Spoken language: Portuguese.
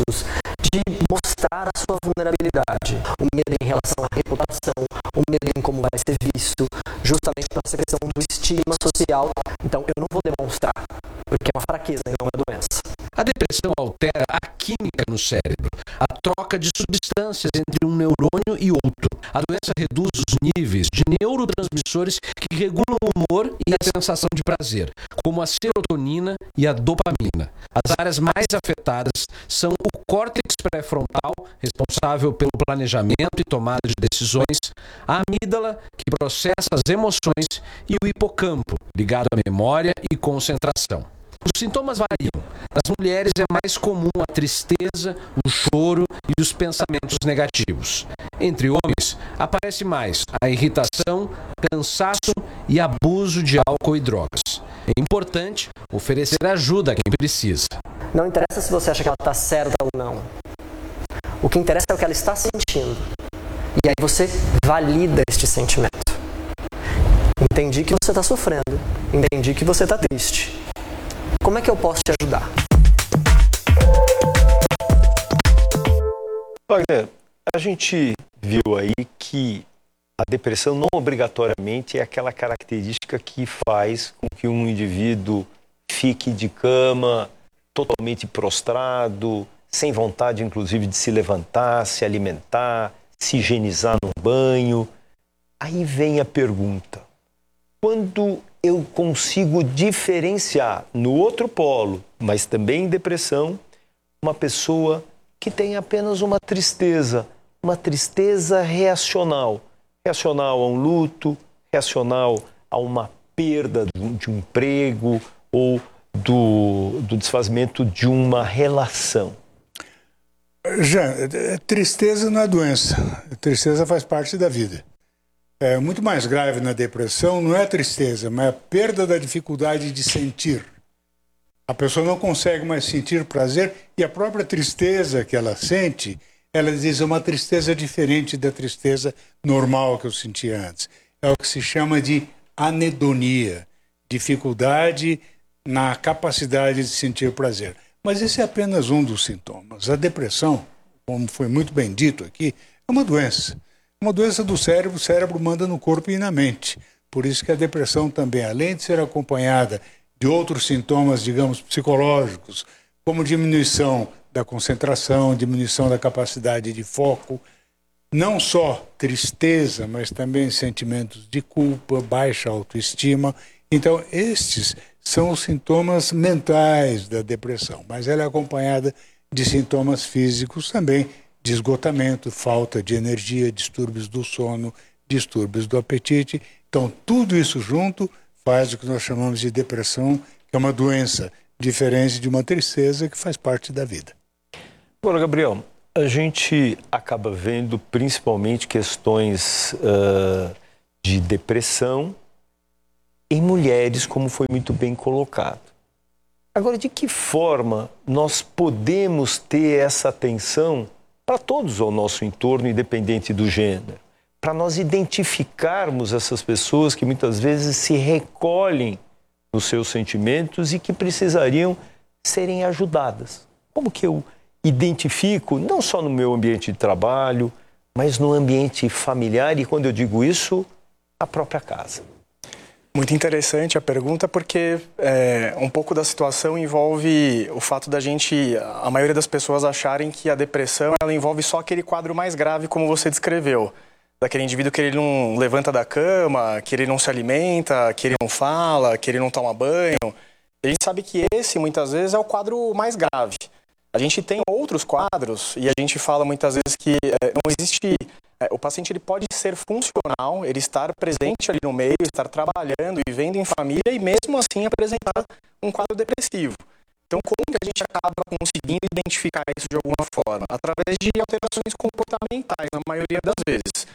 medos, de mostrar a sua vulnerabilidade. O medo em relação à reputação, o medo em como vai ser visto, justamente por essa questão do estigma social. Então, eu não vou demonstrar, porque é uma fraqueza e não é doença. A depressão altera a química no cérebro, a troca de substâncias entre um neurônio e outro. A doença reduz os níveis de neurotransmissores que regulam o humor e a sensação de prazer, como a serotonina e a dopamina. As áreas mais afetadas são o córtex pré-frontal, responsável pelo planejamento e tomada de decisões, a amígdala, que processa as emoções, e o hipocampo, ligado à memória e concentração. Os sintomas variam. Nas mulheres é mais comum a tristeza, o choro e os pensamentos negativos. Entre homens, aparece mais a irritação, cansaço e abuso de álcool e drogas. É importante oferecer ajuda a quem precisa. Não interessa se você acha que ela está certa ou não. O que interessa é o que ela está sentindo. E aí você valida este sentimento. Entendi que você está sofrendo. Entendi que você está triste. Como é que eu posso te ajudar? Wagner, a gente viu aí que a depressão não obrigatoriamente é aquela característica que faz com que um indivíduo fique de cama, totalmente prostrado, sem vontade inclusive de se levantar, se alimentar, se higienizar no banho. Aí vem a pergunta: quando eu consigo diferenciar no outro polo, mas também em depressão, uma pessoa que tem apenas uma tristeza reacional a um luto, reacional a uma perda de um emprego ou do desfazimento de uma relação? Já, tristeza não é doença. Tristeza faz parte da vida. É muito mais grave na depressão, não é a tristeza, mas a perda da dificuldade de sentir. A pessoa não consegue mais sentir prazer e a própria tristeza que ela sente, ela diz, é uma tristeza diferente da tristeza normal que eu sentia antes. É o que se chama de anedonia, dificuldade na capacidade de sentir prazer. Mas esse é apenas um dos sintomas. A depressão, como foi muito bem dito aqui, é uma doença. Uma doença do cérebro, o cérebro manda no corpo e na mente. Por isso que a depressão também, além de ser acompanhada de outros sintomas, digamos, psicológicos, como diminuição da concentração, diminuição da capacidade de foco, não só tristeza, mas também sentimentos de culpa, baixa autoestima. Então, estes são os sintomas mentais da depressão, mas ela é acompanhada de sintomas físicos também, de esgotamento, falta de energia, distúrbios do sono, distúrbios do apetite. Então, tudo isso junto faz o que nós chamamos de depressão, que é uma doença diferente de uma tristeza que faz parte da vida. Agora, Gabriel, a gente acaba vendo principalmente questões de depressão em mulheres, como foi muito bem colocado. Agora, de que forma nós podemos ter essa atenção para todos ao nosso entorno, independente do gênero, para nós identificarmos essas pessoas que muitas vezes se recolhem nos seus sentimentos e que precisariam serem ajudadas? Como que eu identifico, não só no meu ambiente de trabalho, mas no ambiente familiar e, quando eu digo isso, a própria casa? Muito interessante a pergunta, porque um pouco da situação envolve o fato da gente, a maioria das pessoas acharem que a depressão ela envolve só aquele quadro mais grave, como você descreveu. Daquele indivíduo que ele não levanta da cama, que ele não se alimenta, que ele não fala, que ele não toma banho. A gente sabe que esse, muitas vezes, é o quadro mais grave. A gente tem outros quadros e a gente fala muitas vezes que não existe... o paciente ele pode ser funcional, ele estar presente ali no meio, estar trabalhando, vivendo em família e mesmo assim apresentar um quadro depressivo. Então, como que a gente acaba conseguindo identificar isso de alguma forma? Através de alterações comportamentais, na maioria das vezes.